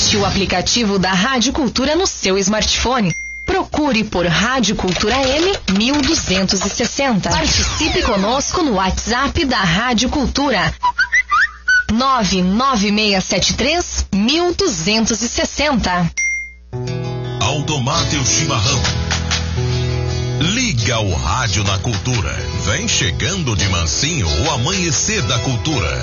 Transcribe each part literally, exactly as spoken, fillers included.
Baixe o aplicativo da Rádio Cultura no seu smartphone. Procure por Rádio Cultura M mil duzentos e sessenta. Participe conosco no WhatsApp da Rádio Cultura. nove nove seis sete três mil duzentos e sessenta. Automate o chimarrão. Liga o rádio na Cultura. Vem chegando de mansinho o amanhecer da cultura.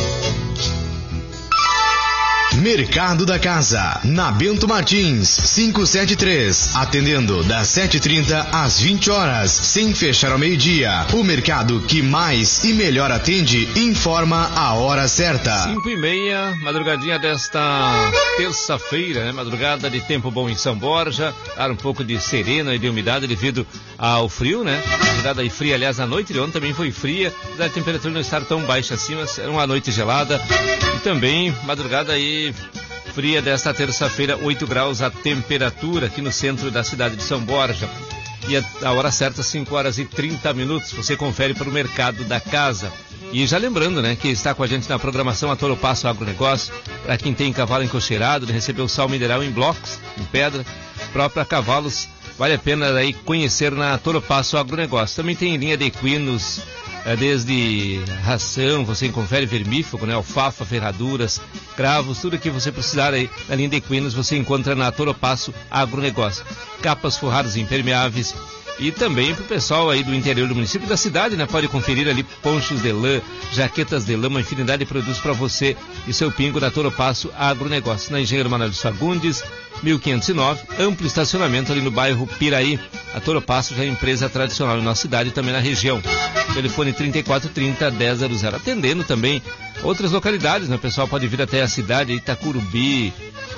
Mercado da Casa, na Bento Martins, quinhentos e setenta e três, atendendo das sete e trinta às vinte horas, sem fechar ao meio-dia. O mercado que mais e melhor atende informa a hora certa. Cinco e meia, madrugadinha desta terça-feira, né? Madrugada de tempo bom em São Borja, ar um pouco de serena e de umidade devido ao frio, né? Madrugada aí fria, aliás, a noite de ontem também foi fria, apesar da temperatura não estar tão baixa assim, mas era uma noite gelada. E também madrugada aí fria desta terça-feira, oito graus a temperatura aqui no centro da cidade de São Borja. E a, a hora certa, cinco horas e trinta minutos. Você confere para o Mercado da Casa. E já lembrando, né, que está com a gente na programação a Toro Passo Agronegócio, para quem tem cavalo encocheirado, de receber o sal mineral em blocos, em pedra, próprio a cavalos, vale a pena aí conhecer na Toro Passo Agronegócio. Também tem linha de equinos, é, desde ração, você confere vermífugo, né, alfafa, ferraduras, cravos, tudo que você precisar aí na linha de equinos você encontra na Toro Passo Agronegócio. Capas, forrados impermeáveis. E também para o pessoal aí do interior do município e da cidade, né? Pode conferir ali ponchos de lã, jaquetas de lã, uma infinidade de produtos para você e seu pingo da Toro Passo Agronegócio. Na Engenheiro Manuel dos Fagundes, mil quinhentos e nove, amplo estacionamento ali no bairro Piraí. A Toro Passo já é empresa tradicional em nossa cidade e também na região. Telefone trinta e quatro trinta, dez zero zero. Atendendo também outras localidades, né? O pessoal pode vir até a cidade, Itacurubi,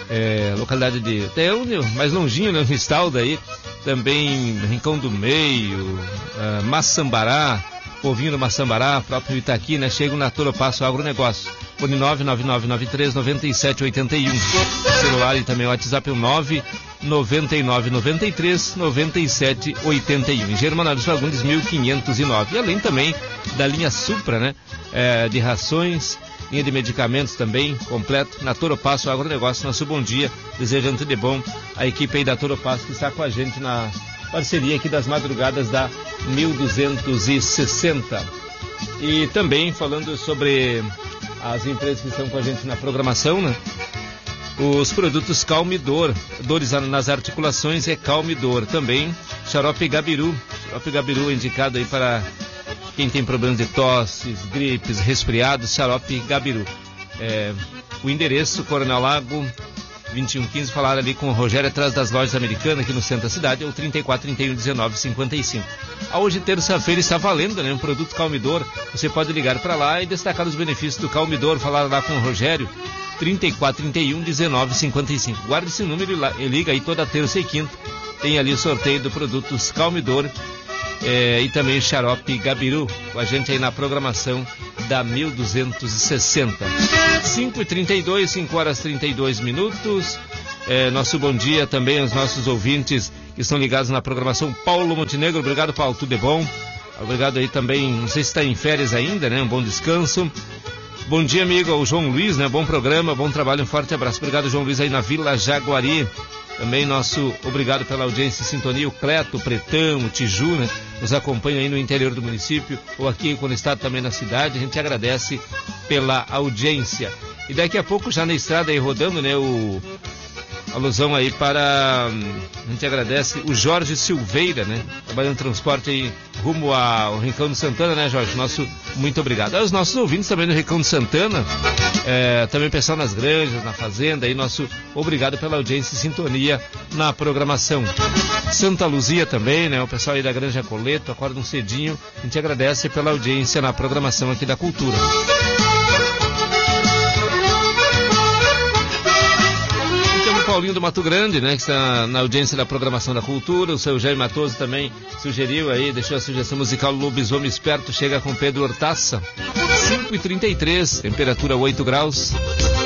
é, localidade de... até mais longinho, né? Ristalda aí. Também Rincão do Meio, uh, Maçambará, Povinho do Maçambará, próprio Itaqui, né? Chegam na Toro Passo Agronegócio. Fone nove nove nove nove três nove sete oito um. Celular e também o WhatsApp é o nove nove nove nove três nove sete oito um. Engenheiro Manuel dos Fagundes, mil quinhentos e nove. E além também da linha Supra, né? É, de rações, linha de medicamentos também, completo, na Toro Passo Agronegócio. Nosso bom dia, desejando tudo de bom a equipe aí da Toro Passo que está com a gente na parceria aqui das madrugadas da mil duzentos e sessenta. E também falando sobre as empresas que estão com a gente na programação, né? Os produtos Calmidor, dores nas articulações é Calmidor. Também Xarope Gabiru, Xarope Gabiru indicado aí para quem tem problemas de tosses, gripes, resfriados, Xarope Gabiru. É, o endereço, Coronel Lago, vinte e um quinze, falar ali com o Rogério, atrás das lojas americanas, aqui no centro da cidade, é o trinta e quatro, trinta e um, dezenove, cinquenta e cinco. A hoje, terça-feira, está valendo, né, um produto Calmidor. Você pode ligar para lá e destacar os benefícios do Calmidor, falar lá com o Rogério, trinta e quatro, trinta e um, dezenove, cinquenta e cinco. Guarde esse número e liga aí toda terça e quinta. Tem ali o sorteio do produtos Calmidor. É, e também o Xarope Gabiru, com a gente aí na programação da mil duzentos e sessenta. cinco e trinta e dois, cinco horas e trinta e dois minutos. É, nosso bom dia também aos nossos ouvintes que estão ligados na programação. Paulo Montenegro, obrigado, Paulo, tudo é bom? Obrigado aí também, não sei se está em férias ainda, né? Um bom descanso. Bom dia, amigo, ao João Luiz, né? Bom programa, bom trabalho, um forte abraço. Obrigado, João Luiz, aí na Vila Jaguari. Também nosso obrigado pela audiência e sintonia, o Cleto, o Pretão, o Tiju, né? Nos acompanha aí no interior do município ou aqui quando está também na cidade. A gente agradece pela audiência. E daqui a pouco já na estrada aí rodando, né? O alusão aí para, a gente agradece o Jorge Silveira, né? Trabalhando no transporte aí rumo ao Rincão do Santana, né, Jorge? Nosso muito obrigado. Aos nossos ouvintes também no Rincão do Santana, é, também o pessoal nas granjas, na fazenda, aí nosso obrigado pela audiência e sintonia na programação. Santa Luzia também, né? O pessoal aí da Granja Coleto, acordam cedinho, a gente agradece pela audiência na programação aqui da Cultura. Paulinho do Mato Grande, né, que está na audiência da programação da Cultura. O seu Jair Matoso também sugeriu aí, deixou a sugestão musical Lobisomem Esperto, chega com Pedro Hortaça. cinco e trinta e três, temperatura oito graus.